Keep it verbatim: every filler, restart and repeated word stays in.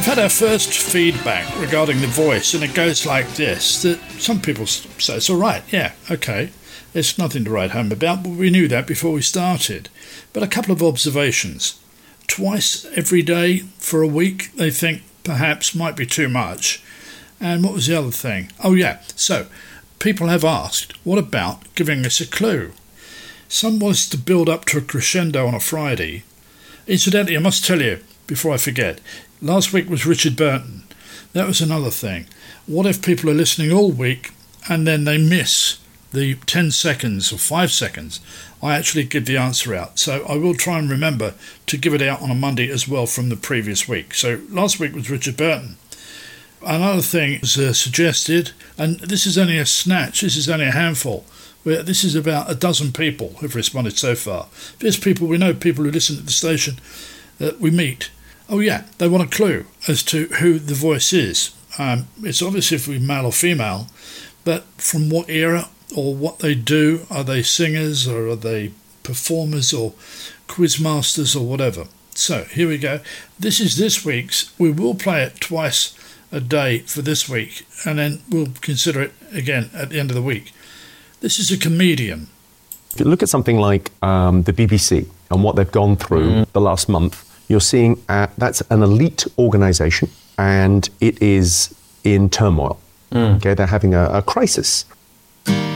had our first feedback regarding the voice, and it goes like this, that some people say it's all right, yeah, okay, it's nothing to write home about, but we knew that before we started. But a couple of observations. Twice every day for a week, they think perhaps might be too much. And what was the other thing? Oh yeah, so people have asked, what about giving us a clue? Some wants to build up to a crescendo on a Friday. Incidentally, I must tell you, before I forget, last week was Richard Burton. That was another thing. What if people are listening all week and then they miss the ten seconds or five seconds? I actually give the answer out. So I will try and remember to give it out on a Monday as well from the previous week. So last week was Richard Burton. Another thing was uh, suggested, and this is only a snatch, this is only a handful. Where this is about a dozen people who've responded so far. There's people, we know people who listen to the station that we meet. Oh yeah, they want a clue as to who the voice is. Um, it's obvious if we're male or female, but from what era or what they do. Are they singers or are they performers or quizmasters or whatever? So here we go. This is this week's. We will play it twice a day for this week, and then we'll consider it again at the end of the week. This is a comedian. If you look at something like um, the B B C and what they've gone through mm. the last month, you're seeing uh, that's an elite organisation, and it is in turmoil. Mm. Okay, they're having a, a crisis.